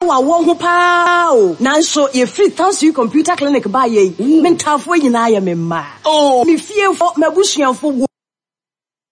wa wo ho pa o nanso ye free Tansu computer clinic ba ye mentafo nyina ya memma oh me fiefo mabusuafo